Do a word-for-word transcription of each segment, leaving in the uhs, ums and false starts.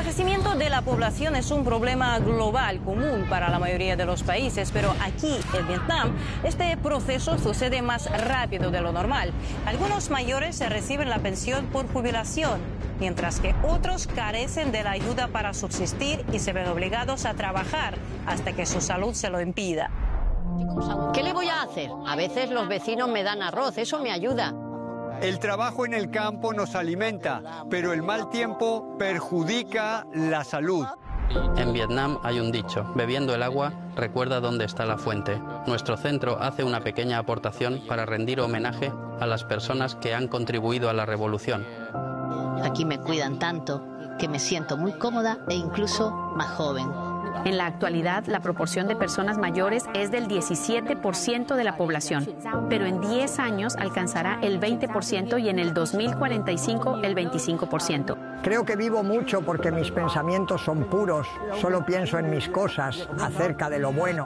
envejecimiento de la población es un problema global común para la mayoría de los países, pero aquí en Vietnam este proceso sucede más rápido de lo normal. Algunos mayores reciben la pensión por jubilación, mientras que otros carecen de la ayuda para subsistir y se ven obligados a trabajar hasta que su salud se lo impida. ¿Qué le voy a hacer? A veces los vecinos me dan arroz, eso me ayuda. El trabajo en el campo nos alimenta, pero el mal tiempo perjudica la salud. En Vietnam hay un dicho: bebiendo el agua, recuerda dónde está la fuente. Nuestro centro hace una pequeña aportación para rendir homenaje a las personas que han contribuido a la revolución. Aquí me cuidan tanto que me siento muy cómoda e incluso más joven. En la actualidad, la proporción de personas mayores es del diecisiete por ciento de la población, pero en diez años alcanzará el veinte por ciento y en el dos mil cuarenta y cinco el veinticinco por ciento. Creo que vivo mucho porque mis pensamientos son puros, solo pienso en mis cosas, acerca de lo bueno.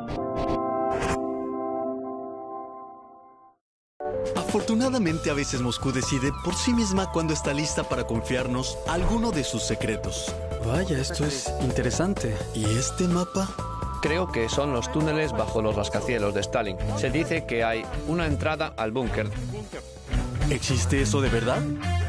Afortunadamente, a veces Moscú decide por sí misma cuando está lista para confiarnos alguno de sus secretos. Vaya, esto es interesante. ¿Y este mapa? Creo que son los túneles bajo los rascacielos de Stalin. Se dice que hay una entrada al búnker. ¿Existe eso de verdad?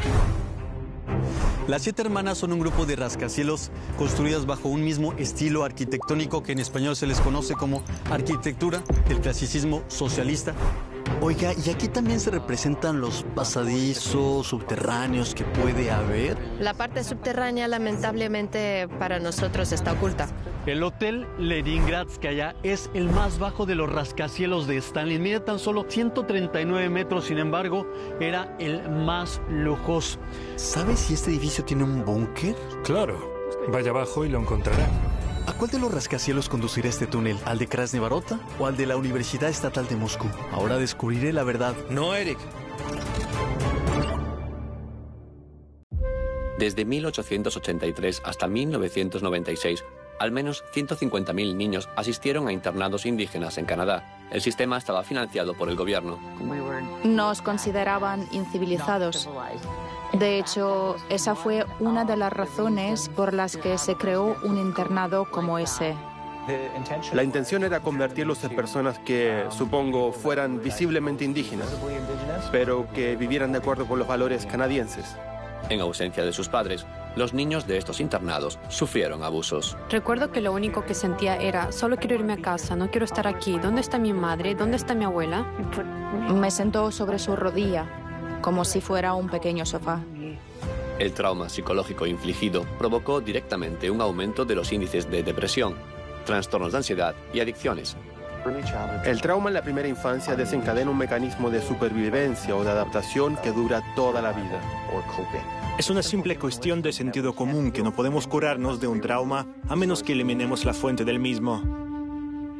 Las Siete Hermanas son un grupo de rascacielos construidas bajo un mismo estilo arquitectónico que en español se les conoce como arquitectura del clasicismo socialista. Oiga, ¿y aquí también se representan los pasadizos subterráneos que puede haber? La parte subterránea, lamentablemente, para nosotros está oculta. El Hotel Leningradskaya es el más bajo de los rascacielos de Stalin. Mide tan solo ciento treinta y nueve metros, sin embargo, era el más lujoso. ¿Sabes si este edificio tiene un búnker? Claro. Vaya abajo y lo encontrará. ¿A cuál de los rascacielos conducirá este túnel? ¿Al de Krasny Barota o al de la Universidad Estatal de Moscú? Ahora descubriré la verdad. No, Eric. Desde mil ochocientos ochenta y tres hasta mil novecientos noventa y seis, al menos ciento cincuenta mil niños asistieron a internados indígenas en Canadá. El sistema estaba financiado por el gobierno. Nos consideraban incivilizados. De hecho, esa fue una de las razones por las que se creó un internado como ese. La intención era convertirlos en personas que, supongo, fueran visiblemente indígenas, pero que vivieran de acuerdo con los valores canadienses. En ausencia de sus padres, los niños de estos internados sufrieron abusos. Recuerdo que lo único que sentía era: solo quiero irme a casa, no quiero estar aquí. ¿Dónde está mi madre? ¿Dónde está mi abuela? Me sentó sobre su rodilla, como si fuera un pequeño sofá. El trauma psicológico infligido provocó directamente un aumento de los índices de depresión, trastornos de ansiedad y adicciones. El trauma en la primera infancia desencadena un mecanismo de supervivencia o de adaptación que dura toda la vida. Es una simple cuestión de sentido común que no podemos curarnos de un trauma a menos que eliminemos la fuente del mismo.